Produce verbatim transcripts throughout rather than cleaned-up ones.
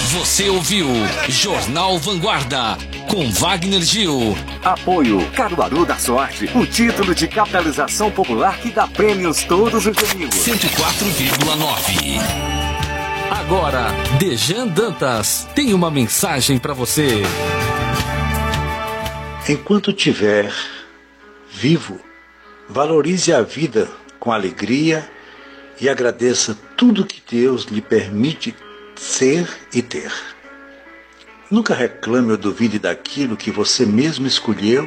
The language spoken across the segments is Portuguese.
Você ouviu Jornal Vanguarda com Wagner Gil. Apoio Caruaru da Sorte, o título de capitalização popular que dá prêmios todos os domingos. cento e quatro vírgula nove. Agora, Dejan Dantas tem uma mensagem para você. Enquanto tiver vivo, valorize a vida com alegria e agradeça tudo que Deus lhe permite ser e ter. Nunca reclame ou duvide daquilo que você mesmo escolheu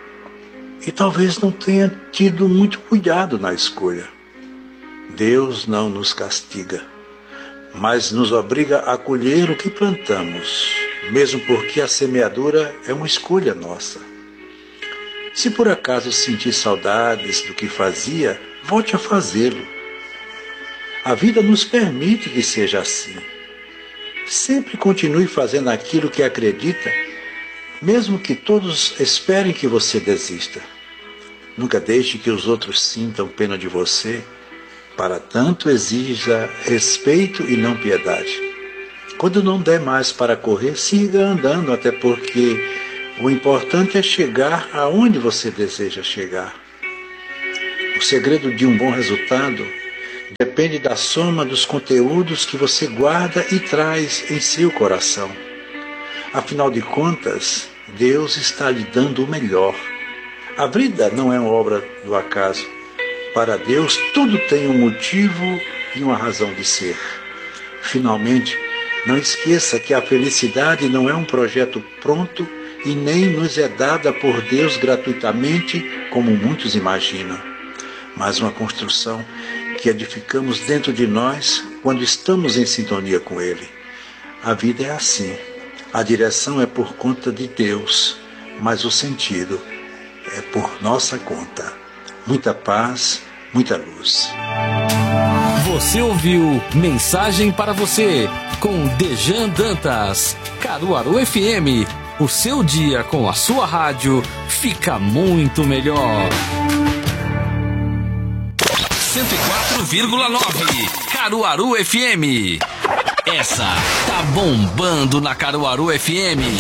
e talvez não tenha tido muito cuidado na escolha. Deus não nos castiga, mas nos obriga a colher o que plantamos, mesmo porque a semeadura é uma escolha nossa. Se por acaso sentir saudades do que fazia, volte a fazê-lo. A vida nos permite que seja assim. Sempre continue fazendo aquilo que acredita, mesmo que todos esperem que você desista. Nunca deixe que os outros sintam pena de você. Para tanto, exija respeito e não piedade. Quando não der mais para correr, siga andando, até porque o importante é chegar aonde você deseja chegar. O segredo de um bom resultado depende da soma dos conteúdos que você guarda e traz em seu coração. Afinal de contas, Deus está lhe dando o melhor. A vida não é uma obra do acaso. Para Deus, tudo tem um motivo e uma razão de ser. Finalmente, não esqueça que a felicidade não é um projeto pronto e nem nos é dada por Deus gratuitamente, como muitos imaginam, mas uma construção que edificamos dentro de nós quando estamos em sintonia com Ele. A vida é assim. A direção é por conta de Deus, mas o sentido é por nossa conta. Muita paz, muita luz. Você ouviu Mensagem para Você com Dejan Dantas. Caruaru F M. O seu dia com a sua rádio fica muito melhor. cento e quatro vírgula nove Caruaru F M. Essa tá bombando na Caruaru F M.